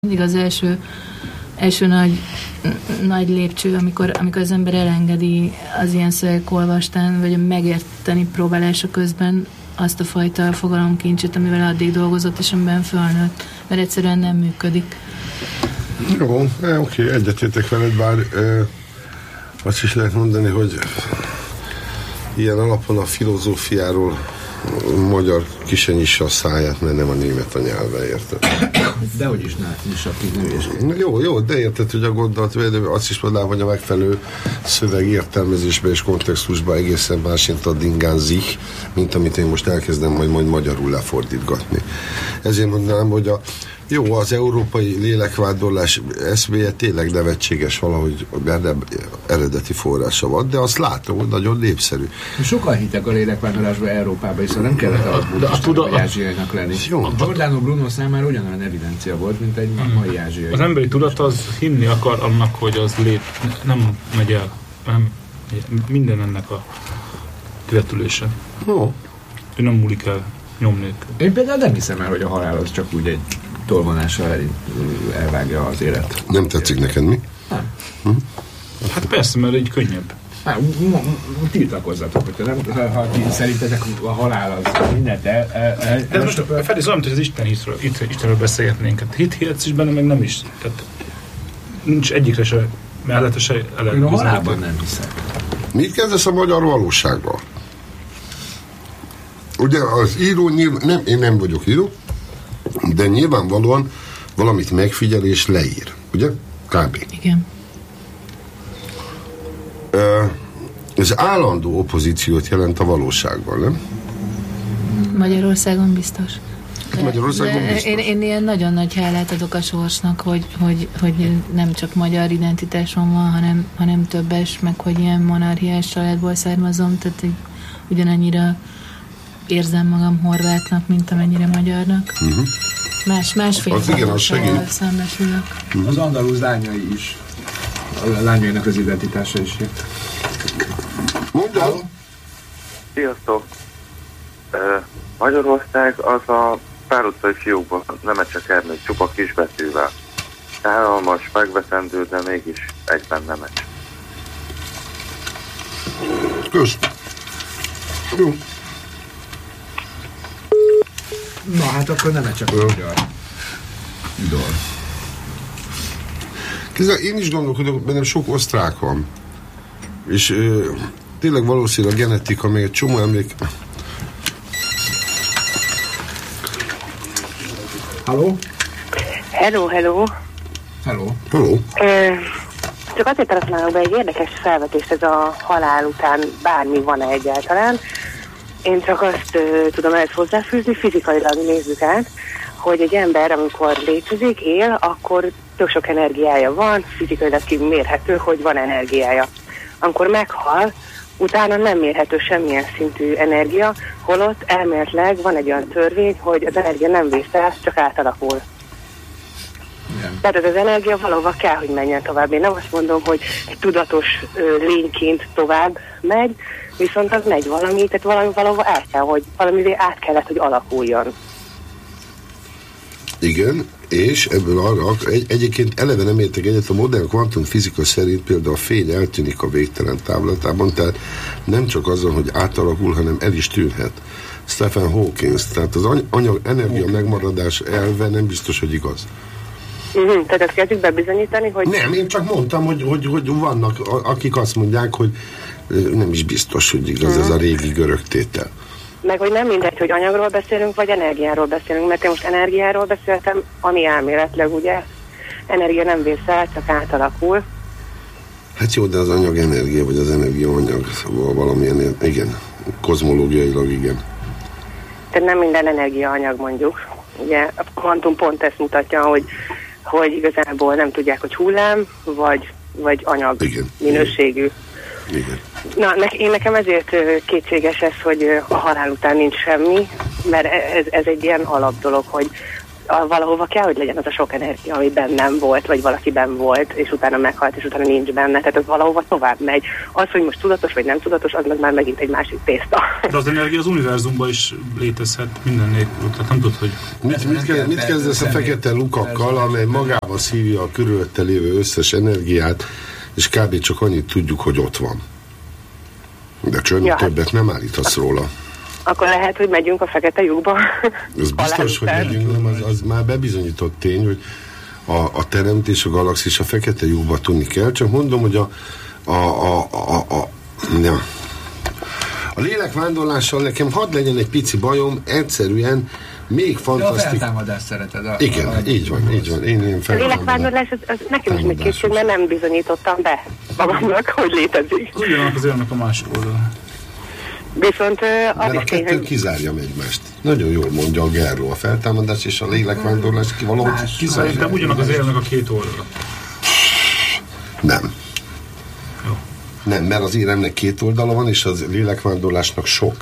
Mindig az első nagy lépcső, amikor az ember elengedi az ilyen szövegek olvastán, vagy a megérteni próbálása közben azt a fajta fogalomkincset, amivel addig dolgozott, és amiben fölnőtt, mert egyszerűen nem működik. Jó, oké, egyetértek veled, bár azt is lehet mondani, hogy ilyen alapon a filozófiáról magyar ki se nyissa a száját, mert nem a német a nyelve, érted? Dehogy is nyissa ki nőjésként. Jó, de érted, hogy a gondolat, azt is mondanám, hogy a megfelelő szöveg értelmezésbe és kontextusba egészen másint a dingánzik, mint amit én most elkezdem majd magyarul lefordítgatni. Ezért mondanám, hogy az európai lélekvándorlás eszméje tényleg nevetséges valahogy, mert nem eredeti forrása van, de azt látom, hogy nagyon népszerű. Sokan hittek a lélekvándorlásba Európába, hiszen nem kellett a buddhistának vagy ázsiainak lenni. Giordano Bruno számára ugyanolyan evidencia volt, mint egy mai ázsiai. Az emberi tudat az hinni akar annak, hogy az nem megy el. Nem, minden ennek a követülése. Ő nem múlik el nyom nélkül. Én például nem hiszem el, hogy a halál az csak úgy egy tolvonással elvágja az élet. Nem tetszik neked, mi? Nem. Hát persze, mert így könnyebb. Tiltakozzatok, hogyha ha szerintetek a halál az mindent de most Feri, szóval, hogy az Istenről beszélgetnénk. Hát hihetsz is benne, meg nem is. Tehát nincs egyikre se mellette se elég. Én a halálban nem hiszek. Mit kezdesz a magyar valósággal? Ugye az író nyilván, én nem vagyok író, de nyilvánvalóan valamit megfigyel és leír. Ugye? Kb. Igen. Ez állandó opozíciót jelent a valóságban, nem? Magyarországon biztos. Magyarországon biztos. Én ilyen nagyon nagy hálát adok a sorsnak, hogy nem csak magyar identitásom van, hanem többes, meg hogy ilyen monarchiás családból származom, tehát ugyanannyira érzem magam horvátnak, mint amennyire magyarnak. Másfél szembesülök. Az andalúz lányai is. A lányainak az identitása is jött. Mondd el! Sziasztok! Magyarország az a pár utcai fiókban Nemecsek Ernő csupa kisbetűvel. Állalmas, megvetendő, de mégis egyben Nemecs. Kösz! Jó. Na hát akkor Nemecsek a magyar idol. Én is gondolkodok, bennem sok osztrák van. És tényleg valószínűleg a genetika, még egy csomó emlék... Halló? Hello. Csak azért telefonálok be egy érdekes felvetést, ez a halál után bármi van-e egyáltalán. Én csak azt tudom ezt hozzáfűzni, fizikailag nézzük át, hogy egy ember, amikor létezik, él, akkor tök sok energiája van, fizikailag mérhető, hogy van energiája. Amikor meghal, utána nem mérhető semmilyen szintű energia, holott elméletileg van egy olyan törvény, hogy az energia nem vész el, csak átalakul. Igen. Tehát az energia valahova kell, hogy menjen tovább. Én nem azt mondom, hogy egy tudatos lényként tovább megy, viszont az megy valami, tehát valahova el kell, hogy valamivé át kellett, hogy alakuljon. Igen, és ebből arra egyébként eleve nem értek egyet, a modern kvantumfizika szerint például a fény eltűnik a végtelen távlatában, tehát nem csak azon, hogy átalakul, hanem el is tűnhet. Stephen Hawking, tehát az anyag energia megmaradás elve nem biztos, hogy igaz. Tehát ezt kezdjük bebizonyítani, hogy... Nem, én csak mondtam, hogy vannak, akik azt mondják, hogy nem is biztos, hogy igaz ez a régi görög tétel. Meg hogy nem mindegy, hogy anyagról beszélünk, vagy energiáról beszélünk, mert én most energiáról beszéltem, ami elméletileg ugye energia nem vész el, csak átalakul. Hát jó, de az anyag energia, vagy az energia anyag, valamilyen, igen, kozmológiailag igen. Tehát nem minden energia anyag mondjuk. Ugye a kvantum pont ezt mutatja, hogy igazából nem tudják, hogy hullám, vagy anyag igen. minőségű. Igen. Na, nekem ezért kétséges ez, hogy a halál után nincs semmi, mert ez egy ilyen alap dolog, hogy valahova kell, hogy legyen az a sok energia, ami bennem volt, vagy valakiben volt, és utána meghalt, és utána nincs benne. Tehát az valahova tovább megy. Az, hogy most tudatos, vagy nem tudatos, az meg már megint egy másik tészta. De az energia az univerzumban is létezhet minden nélkül. Tehát nem tudod, hogy... Mit kezdesz a fekete lukakkal, amely magába szívja a körülötte lévő összes energiát, és kb. Csak annyit tudjuk, hogy ott van. De többet nem állíthatsz róla. Akkor lehet, hogy megyünk a fekete lyukba. Ez biztos, hogy megyünk, nem, az már bebizonyított tény, hogy a teremtés, a galaxis a fekete lyukba tudni kell, csak mondom, hogy a lélekvándorlással nekem hadd legyen egy pici bajom, egyszerűen még fantasztikus. De a feltámadást szereted. Igen, így van. A lélekvándorlás, az nekem is még kétség, mert nem bizonyítottam be magamnak, hogy létezik. Ugyanak az élnek a másik oldalon. Viszont mert a kettő kizárja egymást. Nagyon jól mondja a Gerro, a feltámadás és a lélekvándorlás valahogy kizárja. Szerintem ugyanak az élnek a két oldala. Nem. Jó. Nem, mert az éremnek két oldala van, és az lélekvándorlásnak sok.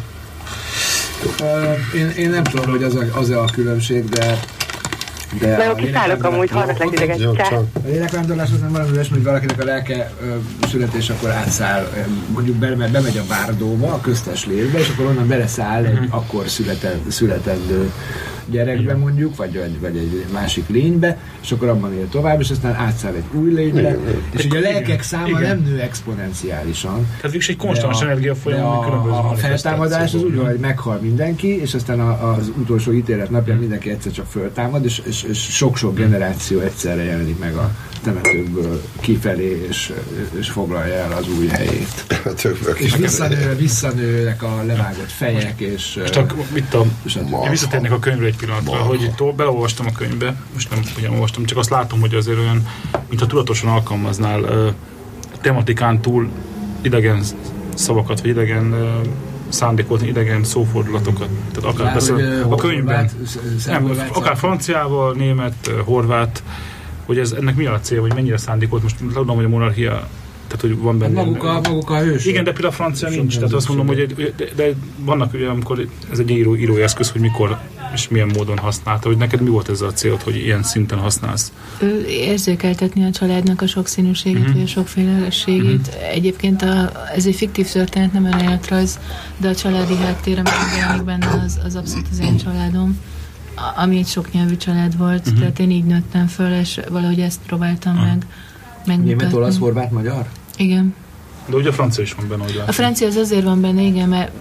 Én nem tudom, hogy az a különbség, de nagyon kiszállok amúgy, hallgatlak titeket. A lélekvándorlás az nem valami olyasmi, hogy valakinek a lelke születés, akkor átszáll, mondjuk bemegy a bárdóba, a köztes lélbe, és akkor onnan beleszáll egy akkor születendő gyerekbe mondjuk, vagy egy másik lénybe, és akkor abban él tovább, és aztán átszáll egy új lénybe, és ugye a lelkek száma nem nő exponenciálisan. Tehát végül egy konstans energiafolyam, ami különböző a feltámadás az úgy van, hogy meghal mindenki, és aztán az utolsó ítélet napján mindenki egyszer csak föltámad, és sok-sok generáció egyszerre jelenik meg a temetőkből kifelé, és foglalja el az új helyét. És visszanőnek a levágott fejek, és visszatérnék a könyvre egy pillanatra, hogy beleolvastam a könyvbe, most nem ugyan olvastam, csak azt látom, hogy azért olyan, mintha tudatosan alkalmaznál tematikán túl idegen szavakat, vagy idegen szándékot, idegen szófordulatokat. Tehát akár beszél a könyvben, akár franciával, német, horvát, hogy ennek mi a cél, vagy mennyire szándékolt. Most tudom, hogy a monarchia, tehát hogy van benne... Maguk a hősök. Igen, de például a francia nincs. Tehát azt mondom, hogy de vannak ugye, amikor ez egy írói eszköz, hogy mikor és milyen módon használta, hogy neked mi volt ez a cél, hogy ilyen szinten használsz? Érzékeltetni a családnak a sokszínűségét, vagy a sokféleségét. Egyébként ez egy fiktív történet, nem önéletrajz, de a családi háttér, ami jelenik benne, az abszolút az én családom, ami egy soknyelvű család volt, tehát én így nőttem föl, és valahogy ezt próbáltam megmutatni. Német, olasz, horvát, magyar? Igen. De ugye a francia is van benne, hogy a francia az azért van benne, igen, mert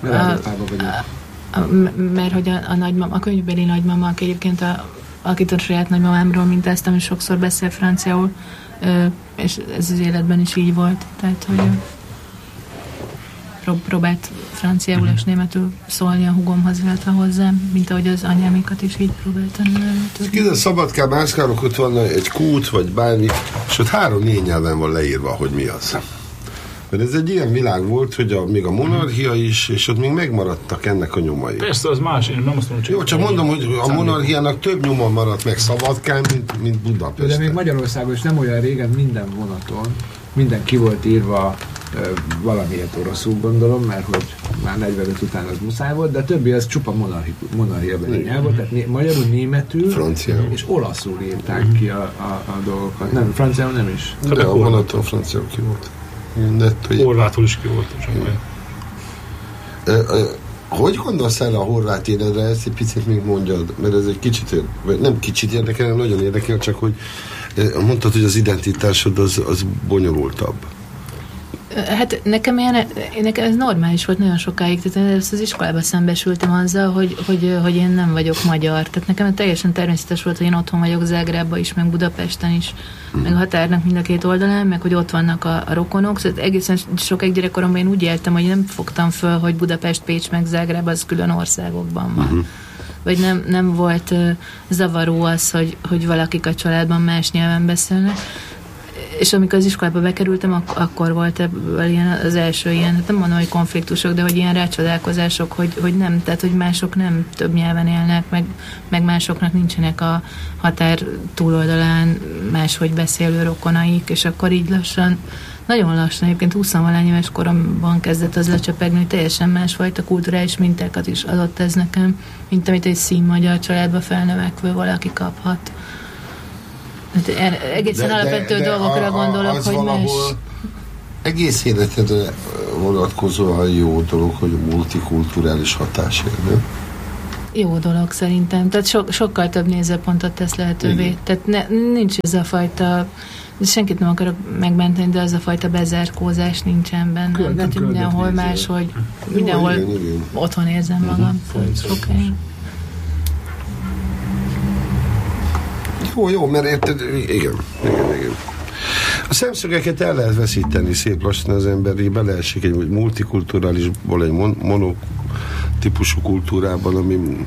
hogy a nagymama, a könyvbeli nagymama, aki egyébként akit a saját nagymamámról mintáztam, és sokszor beszél franciául, és ez az életben is így volt, tehát hogy próbált franciául és németül szólni a hugomhoz, illetve hozzám, mint ahogy az anyámikat is így próbáltam. Kézzel Szabadkán mászkálok, ott van egy kút, vagy bármi, és ott 3-4 nyelven van leírva, hogy mi az. Mert ez egy ilyen világ volt, hogy még a monarchia is, és ott még megmaradtak ennek a nyomai. Persze, az más, én nem azt mondom, hogy... Jó, csak mondom, hogy a monarchiának több nyoma maradt meg Szabadkán, mint Budapesten. De még Magyarországon is nem olyan régen minden vonaton, minden ki volt írva valamiért oroszul, gondolom, mert hogy már 45 után az muszáj volt, de a többi az csupa monarchiabeli nyelv volt, tehát magyarul, németül franciául és olaszul írták ki a dolgokat. Nem, franciául nem is. De a vonaton franciául ki volt. Horvátul is ki volt. Hogy gondolsz el a horvát életre? Ezt egy picit még mondjad, mert ez egy kicsit, nem kicsit érdekel, hanem nagyon érdekel, csak hogy mondtad, hogy az identitásod az bonyolultabb. Hát nekem ez normális volt nagyon sokáig, tehát ezt az iskolában szembesültem azzal, hogy én nem vagyok magyar. Tehát nekem teljesen természetes volt, hogy én otthon vagyok Zágrábban is, meg Budapesten is, meg a határnak mind a két oldalán, meg hogy ott vannak a rokonok. Szóval egészen sokáig gyerekkoromban én úgy éltem, hogy nem fogtam föl, hogy Budapest, Pécs, meg Zágráb az külön országokban van. Vagy nem volt zavaró az, hogy valakik a családban más nyelven beszélnek. És amikor az iskolába bekerültem, akkor volt ebből az első ilyen, hát nem mondom, hogy konfliktusok, de hogy ilyen rácsodálkozások, hogy nem, tehát hogy mások nem több nyelven élnek, meg másoknak nincsenek a határ túloldalán máshogy beszélő rokonaik, és akkor így lassan nagyon lassan, egyébként 20-valány éves koromban kezdett az lecsepegni, hogy teljesen másfajta kulturális mintákat is adott ez nekem, mint amit egy színmagyar családba felnövekvő valaki kaphat. Hát egészen alapvető dolgokra gondolok, hogy más... Egész életedre vonatkozóan jó dolog, hogy multikulturális hatás ér, Jó dolog szerintem. Tehát sokkal több nézőpontot tesz lehetővé. Igen. Tehát nincs ez a fajta, senkit nem akarok megbántani, de az a fajta bezárkózás nincsen bennem. Tehát mindenhol máshogy, mindenhol igen. Otthon érzem magam. Okay. Jó, mert érted, igen. A szemszögeket el lehet veszíteni szép lassan az emberi, beleesik egy multikulturálisból egy monotípusú kultúrában, ami,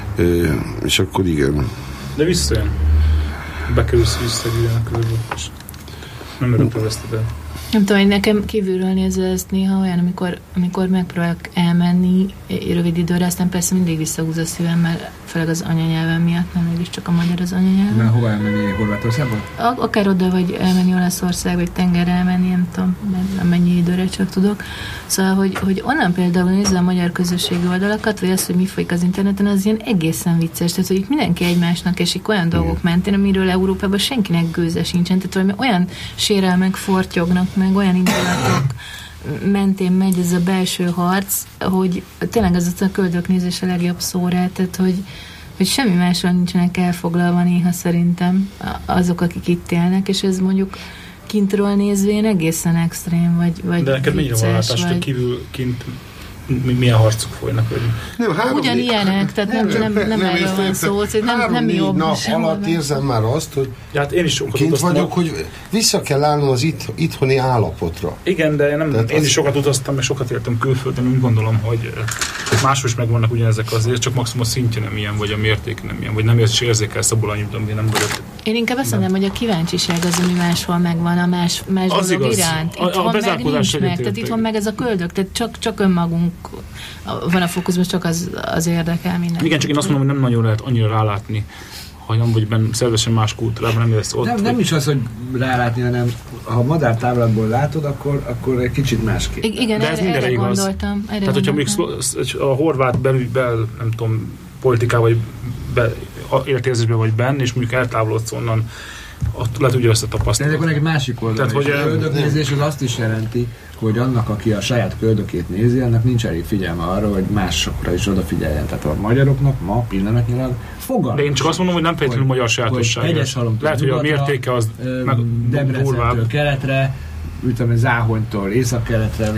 és akkor igen. De visszajön. Bekerülsz visszajön a közben, és nem örökre veszted el. Nem tudom, hogy nekem kívülről nézve ez néha olyan, amikor megpróbálok elmenni rövid időre, aztán persze mindig visszahúz a szívem, mert főleg az anyanyelvem miatt, nem mégiscsak a magyar az anyanyelvem. Mert hova elmenni, Horvátországba? Akár oda, vagy elmenni Olaszország, vagy tengerre elmenni, nem tudom, mennyi időre csak tudok. Szóval, hogy onnan például nézve a magyar közösségi oldalakat, vagy az, hogy mi folyik az interneten, az ilyen egészen vicces. Tehát, hogy itt mindenki egymásnak esik olyan dolgok mentén, amiről Európában senkinek gőze sincsen. Tehát valami olyan sérelmek fortyognak, meg olyan indulatok mentén megy ez a belső harc, hogy tényleg az a köldöknézés a legjobb szó rá, tehát hogy semmi másról nincsenek elfoglalva néha szerintem azok, akik itt élnek, és ez mondjuk kintről nézvén egészen extrém, vagy de neked mennyire van látás, hogy kint milyen harcok folynak? Vagy... Ugyanilyenek, tehát nem erről van szó, hogy nem jobb. 3-4 nap alatt érzem már azt, hogy hát én is kint vagyok, hogy vissza kell állnom az itthoni állapotra. Igen, de én is sokat utaztam, és sokat éltem külföldön, úgy gondolom, hogy máshol is megvannak ugyanezek azért, csak maximum a szintje nem ilyen, vagy a mérték nem ilyen, vagy nem érzékelsz abból annyit, ami nem vagyok. Én inkább azt mondom, hogy a kíváncsiság az, ami máshol megvan, a más dolog iránt. Itthon meg nincs meg, tehát itthon meg ez a köldök, tehát csak önmagunk van a fókuszban, csak az érdekel minden. Igen, csak én azt mondom, hogy nem nagyon lehet annyira rálátni, ha nem vagy benne szervesen más kultúrában, nem érsz ott. Nem is az, hogy rálátni, hanem ha madártávlatból látod, akkor egy kicsit másképp. Igen, de ez erre gondoltam. Tehát, hogyha mondjuk a horvát belül, nem tudom, politikával vagy életérzésben vagy benne, és mondjuk eltávolodsz onnan, ott lehet ugye összetapasztalni. De ezek egy másik oldal. A köldöknézés az azt is jelenti, hogy annak, aki a saját köldökét nézi, annak nincs elég figyelme arra, hogy másokra is odafigyeljen. Tehát a magyaroknak ma pillanatnyilag fogalmaz. De én csak azt mondom, hogy nem feltétlenül magyar sajátosság. Lehet, hogy a mértéke az Debrecentől keletre, Záhonytól észak-keletre,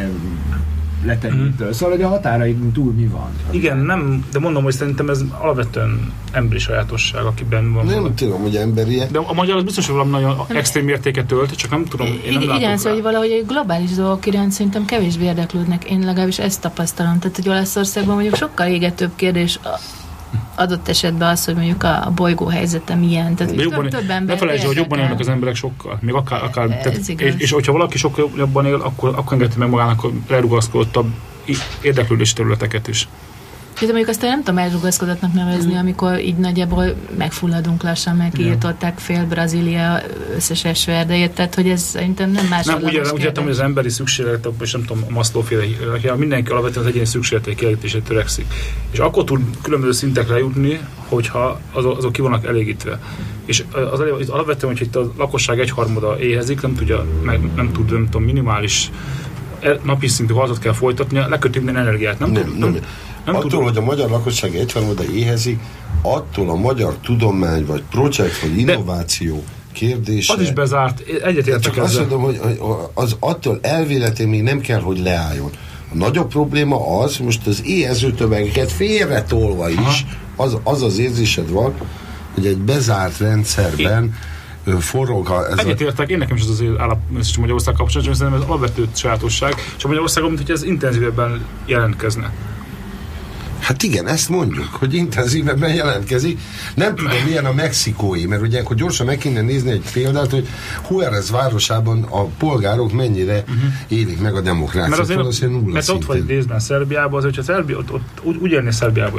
Letenyétől. Szóval, hogy a határaink túl mi van? Igen, de mondom, hogy szerintem ez alapvetően emberi sajátosság, akiben van. Nem tudom, hogy emberiek. De a magyar az biztos, hogy valami nagyon extrém mértéket tölt, csak nem tudom, én nem látok igen, szóval, hogy valahogy globális dolgok iránt szerintem kevésbé érdeklődnek. Én legalábbis ezt tapasztalom. Tehát, hogy Olaszországban mondjuk sokkal égetőbb kérdés adott esetben az, hogy mondjuk a bolygó helyzete milyen. Tehát több ember ne felejtsd, hogy jobban élnek az emberek sokkal. Még akár és hogyha valaki sokkal jobban él, akkor engedte meg magának a lerugaszkodottabb érdeklődési területeket is. De mondjuk aztán nem tudom elrugaszkodatnak nevezni, amikor így nagyjából megfulladunk lassan, meg kiirtották fél Brazília összes esőerdejét, tehát hogy ez szerintem nem másodlagos kérdés. Nem, úgy értem, hogy az emberi szükséglet, és nem tudom, a Maslow-féle, mindenki alapvetően az egyéni szükségletek kielégítésére törekszik. És akkor tud különböző szintekre jutni, hogyha azok ki vannak elégítve. És az alapvetően, hogyha itt a lakosság egyharmada éhezik, nem tud minimális napi szintű harcot kell folytatni, lekötni minden energiát. Nem attól, hogy a magyar lakosság egyharmada éhezik, attól a magyar tudomány, vagy projekt, vagy innováció kérdése... Az is bezárt, egyetértek ezzel. Azt mondom, hogy az attól elvéletén még nem kell, hogy leálljon. A nagyobb probléma az, most az éhező tömegeket félretolva is, az érzésed van, hogy egy bezárt rendszerben forog ez egyetértek, én nekem is az állapot Magyarország kapcsolatban, szerintem ez alapvető sajátosság, és a Magyarországon, mint hogy ez intenzívebben jelentkezne. Hát igen, ezt mondjuk, hogy intenzívebben jelentkezik. Nem tudom, milyen a mexikói, mert ugye akkor gyorsan meg kéne nézni egy példát, hogy Juárez városában a polgárok mennyire élik meg a demokráciát. Mert ott vagy részben Szerbiában, azért, hogyha Szerbia, ott úgy élni Szerbiában, hogy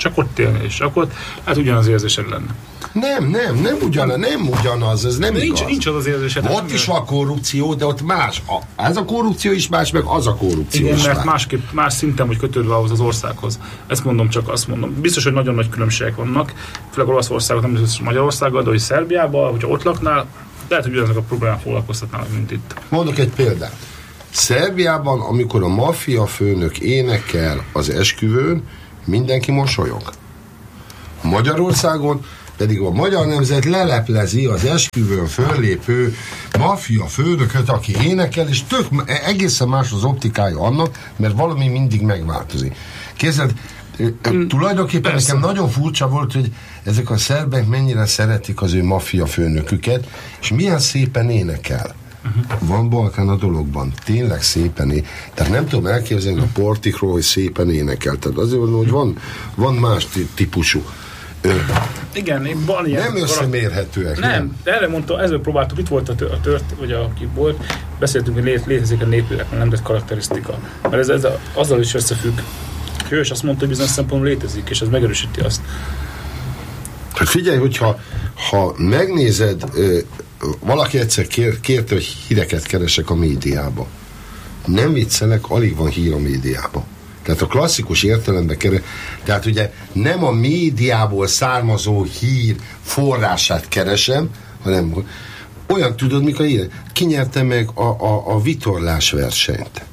csak ott élni, és akkor hát ugyanaz érzésed lenne. Nem ugyanaz, ez nem igaz. Nincs az érzésed. Ott is van korrupció, de ott más. Ez a korrupció is más, meg az a korrupció igen, is mert más. más szinten vagy kötődve ahhoz az országhoz. Ezt mondom, csak azt mondom. Biztos, hogy nagyon nagy különbségek vannak, főleg Olaszországot, nem biztos Magyarországgal, de hogy Szerbiában, hogyha ott laknál, lehet, hogy ugyanazok a problémák foglalkoztatnának, mint itt. Mondok egy példát. Szerbiában, amikor a maffia főnök énekel az esküvőn, mindenki mosolyog. Magyarországon pedig a magyar nemzet leleplezi az esküvőn föllépő maffia főnököt, aki énekel, és egészen más az optikája annak, mert valami mindig megváltozik. Képzeld, tulajdonképpen nekem nagyon furcsa volt, hogy ezek a szerbek mennyire szeretik az ő maffia főnöküket, és milyen szépen énekel. Van Balkán a dologban, tényleg szépen tehát nem tudom elképzelni a Portikról, hogy szépen énekel. Tehát azért mondom, hogy van más típusú. Igen, van ilyen. Nem összemérhetőek. Nem, de erre mondta, ezzel próbáltuk, itt volt a tört, vagy aki volt, beszéltünk, hogy létezik a népűek, a nemzet karakterisztika. Mert ez azzal is összefügg. Ő is azt mondta, hogy bizonyos szempontból létezik, és ez megerősíti azt. Hát figyelj, hogyha megnézed, valaki egyszer kérte, hogy híreket keresek a médiába. Nem viccelek, alig van hír a médiába. Tehát a klasszikus értelemben tehát ugye nem a médiából származó hír forrását keresem, hanem olyan, tudod, mik a hír? Ki nyerte meg a vitorlás versenyt?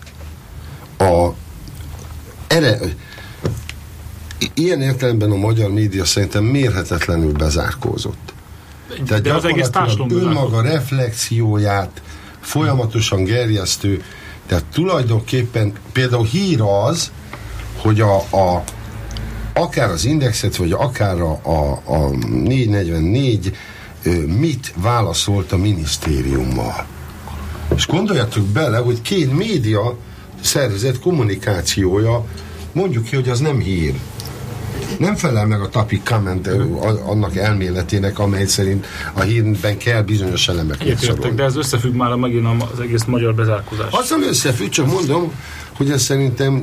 Ilyen értelemben a magyar média szerintem mérhetetlenül bezárkózott. Tehát de az egész társadalom önmaga reflexióját folyamatosan gerjesztő, tehát tulajdonképpen például hír az, hogy akár az Indexet, vagy akár a 444 mit válaszolt a minisztériummal. És gondoljatok bele, hogy két média szervezet kommunikációja, mondjuk ki, hogy az nem hír. Nem felel meg a topic comment annak elméletének, amely szerint a hírben kell bizonyos elemeket sorolni. De ez összefügg már megint az egész magyar bezárkózás. Azzal összefügg, csak mondom, hogy ez szerintem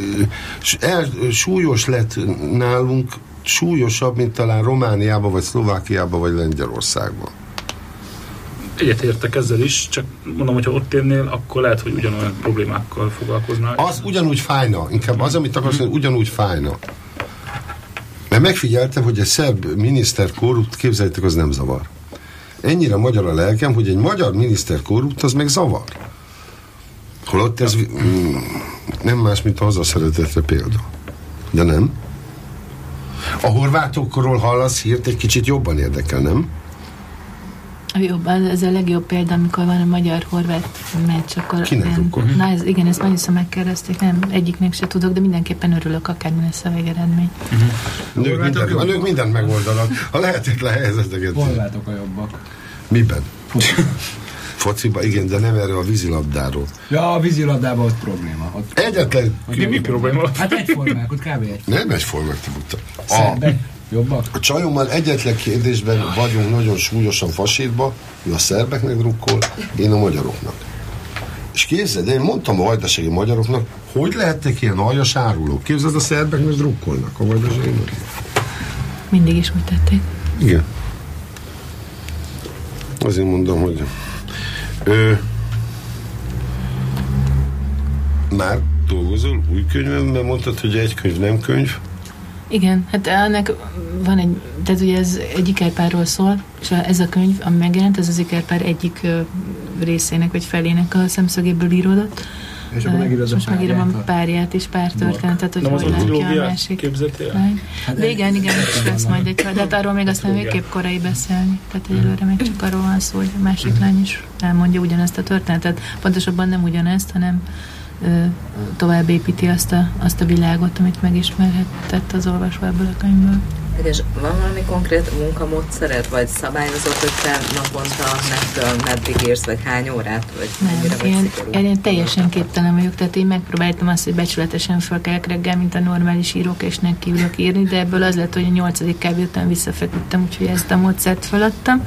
súlyos lett nálunk, súlyosabb, mint talán Romániában, vagy Szlovákiában, vagy Lengyelországban. Egyetértek ezzel is, csak mondom, hogyha ott élnél, akkor lehet, hogy ugyanolyan problémákkal foglalkoznál. Az ugyanúgy fájna, inkább az, amit akarsz mondani, ugyanúgy fájna. Mert megfigyeltem, hogy egy szerb miniszter korrupt, képzeljétek, az nem zavar. Ennyire magyar a lelkem, hogy egy magyar miniszter korrupt, az meg zavar. Holott ez nem más, mint a hazaszeretetre példa. De nem. A horvátokról hallasz hírt, egy kicsit jobban érdekel, nem? Jobban, ez a legjobb példa, amikor van a magyar-horvát meccs, akkor... Kinek akkor? Na, igen, ezt annyiszor megkérdezték, nem, egyiknek se tudok, de mindenképpen örülök, akármi lesz a végeredmény. A nők mindent megoldanak. A lehetetlen helyzeteket. Horvátok a jobbak. Miben? Fociba, igen, de nem erről a vízilabdáról. Ja, a vízilabdában ott probléma. Ott egyetlen... Mi probléma? Hát egyformák, ott kb. Egyformák. Nem egyformák, te buta. Szerbek jobbak? A csajommal egyetlen kérdésben vagyunk nagyon súlyosan fasírba, ő a szerbeknek drukkol, én a magyaroknak. És képzeld, én mondtam a vajdasági magyaroknak, hogy lehettek ilyen aljas árulók? Képzeld, a szerbeknek drukkolnak a vajdasági magyarok. Mindig is úgy tették. Igen. Azért mondom, hogy már dolgozol új könyvben, mert mondtad, hogy egy könyv nem könyv. Igen, hát ennek van egy, tehát ugye ez egy ikerpárról szól, és ez a könyv, ami megjelent, ez az ikerpár egyik részének, vagy felének a szemszögéből íródott. És akkor most megírom a párját és pártörténetet, hogy hogy látja a másik. De igen, és lesz majd egy, de hát arról még aztán végképp korai beszélni. Tehát egyelőre még csak arról van szó, hogy a másik lány is elmondja ugyanezt a történetet. Pontosabban nem ugyanezt, hanem tovább építi azt a világot, amit megismerhetett az olvasó ebből a könyvből. És van valami konkrét munkamódszered, vagy szabályozott, hogy te naponta mettől meddig érsz, vagy hány órát, vagy mennyire vagy szigorú? Én teljesen képtelen vagyok, tehát én megpróbáltam azt, hogy becsületesen fölkelek reggel, mint a normális írók, és nekiülök írni, de ebből az lett, hogy a 8. kávé után visszafeküdtem, úgyhogy ezt a módszert feladtam,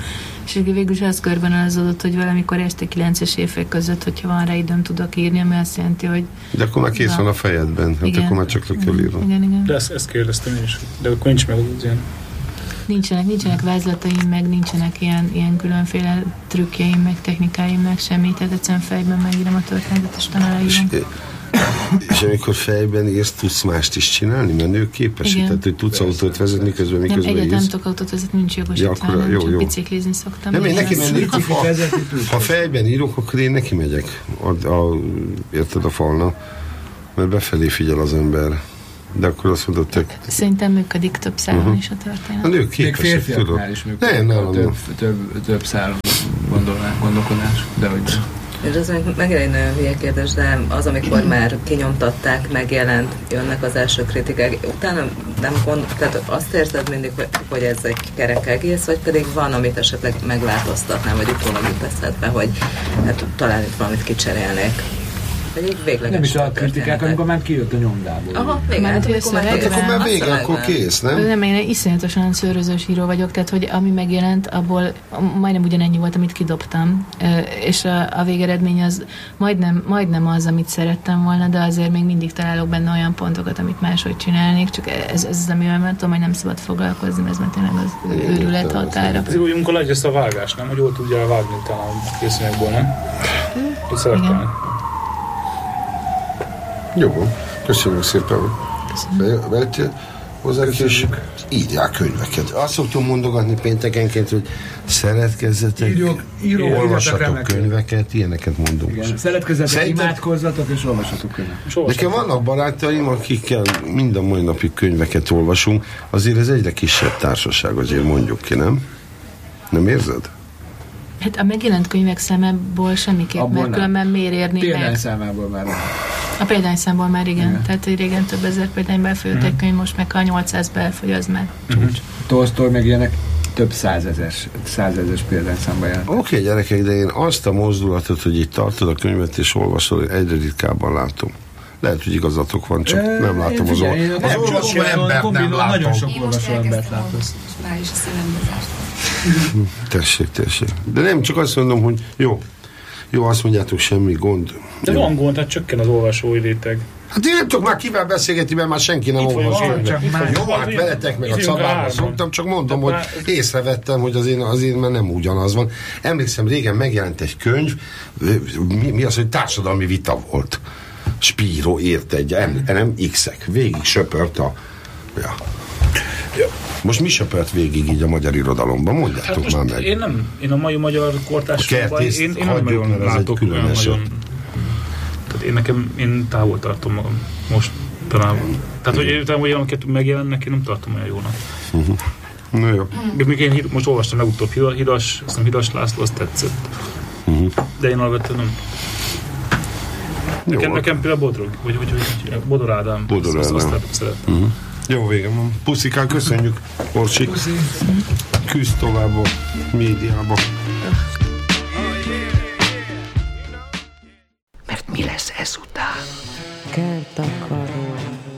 És végül is az körbenalazódott, hogy valamikor este 9 és éjfél között, hogyha van rá időm, tudok írni, ami azt jelenti, hogy... De akkor már kész van a fejedben, hát akkor már csak le kell írni. Igen. De ezt kérdeztem én is, de akkor nincs meg az ilyen... Nincsenek vázlataim, meg nincsenek ilyen különféle trükkjeim, meg technikáim, meg semmi, tehát egyszerűen fejben megírom a történetet, és utána leírom. És amikor fejben írsz, tudsz mást is csinálni? Mert nők képesek, tehát hogy tudsz autót vezetni közben, miközben írsz? Nem tudok autót vezetni, nincs jogosítvány, ja, csak biciklizni szoktam. Nem, én neki mennék, ha fejben írok, akkor én neki megyek, érted, a falnak, mert befelé figyel az ember. De akkor azt mondod, hogy... Szerintem működik több szálon is a történet. A nők képesek, tudod. Is működik. Nem. Több szálon gondolkodás, de hogy... És az megint egy nagyon hülye kérdés, de az, amikor már kinyomtatták, megjelent, jönnek az első kritikák, utána nem tehát azt érzed mindig, hogy ez egy kerek egész, vagy pedig van, amit esetleg megváltoztatnám, vagy utólag jut eszedbe, hogy hát talán itt valamit kicserélnék. Nem is a kritikák, amikor már kijött a nyomdából. Aha, végleg. Akkor már vége, akkor kész, nem? Nem, én iszonyatosan szőrözős író vagyok, tehát hogy ami megjelent, abból majdnem ugyanennyi volt, amit kidobtam, és a végeredmény az majdnem az, amit szerettem volna, de azért még mindig találok benne olyan pontokat, amit máshogy csinálnék, csak ez az, amivel már tudom, hogy nem szabad foglalkozni, ez már tényleg az őrület határa. Ez úgy, amikor legyen ezt a vágás, nem? Hogy jól tudjál vágni talán a készülékból, nem? Hogy szerettem. Jó, köszönjük szépen, hogy bejöttél hozzánk, és írják könyveket. Azt szoktam mondogatni péntekenként, hogy szeretkezzetek, olvassatok könyveket, ilyeneket mondunk. Szeretkezzetek, imádkozzatok, és olvassatok könyveket. Nekem vannak barátaim, akikkel mind a mai napig könyveket olvasunk, azért ez egyre kisebb társaság, azért mondjuk ki, nem? Nem érzed? Hát a megjelent könyvek számából semmiképp, mert különben miért érni meg? Példányszámából már nem. A példányszámból már igen. Tehát régen több ezer példányba elfogyott egy könyv, most meg ha 800-ba elfogy, az már csúcs. Tolsztoj meg ilyenek több százezes példányszámba jelent. Oké, gyerekek, de én azt a mozdulatot, hogy itt tartod a könyvet és olvasol, egyre ritkábban látom. Lehet, hogy igazatok van, csak nem látom az olvasó embert, nem látom. Nagyon sok olvasó embert látom. Már is a szemembe Tessék. De nem, csak azt mondom, hogy jó, azt mondjátok, semmi gond. De van gond, hát csökken az olvasói réteg. Hát én nem tudok már kivel beszélgetni, mert már senki nem olvas könyvet. Jó, hát veletek meg a Csabában szoktam, csak mondom, hogy észrevettem, hogy azért már nem ugyanaz van. Emlékszem, régen megjelent egy könyv, mi az, hogy társadalmi vita volt. Spiro írt egy, nem X-ek, végig söpört a... Ja. Most mi söpört végig így a magyar irodalomban? Mondjátok hát már meg. Én a mai magyar kortársadalomban én nem nagyon látok olyan nagyon... Tehát én távol tartom magam most talán. Tehát, hogy utána olyanok megjelennek, én nem tartom olyan jónak. Na jó. Még én most olvastam legutóbb Hidas László, azt tetszett. De én alapvetően nem. Nekem például Bodrog, vagy Bodor Ádám. Azt szeretem. Jó, végem van. Puszikán, köszönjük, Orsi. Küzd tovább a médiába. Mert mi lesz ezután? Kertakaró.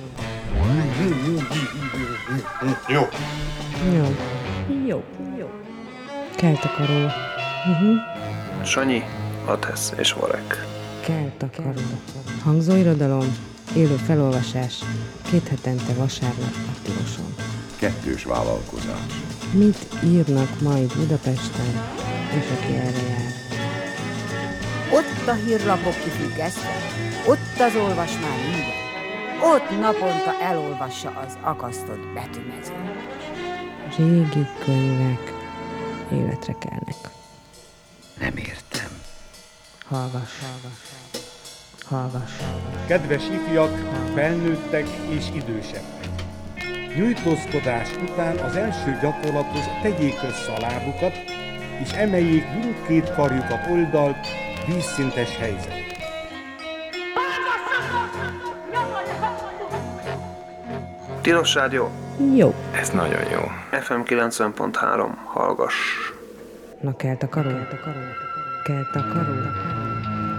Jó. Kertakaró. Sanyi, Atesz és Varek. Kertakaró. Hangzóirodalom, élő felolvasás, 2 hetente vasárnap a Tiloson. 2 vállalkozás. Mit írnak majd Budapesten, és aki erre jár? Ott a hírlapok kifüggesztve, ott az olvasmány minden, ott naponta elolvassa az akasztott betűmezőt. Régi könyvek életre kelnek. Nem értem. Hallgass. Kedves ifjak, felnőttek és idősebbek! Nyújtózkodás után az első gyakorlathoz tegyék össze a lábukat, és emeljék mindkét karjukat oldalt, vízszintes helyzet. Tilos Rádió? Jó. Ez nagyon jó. FM 90.3, hallgass. Na, Kertakaró.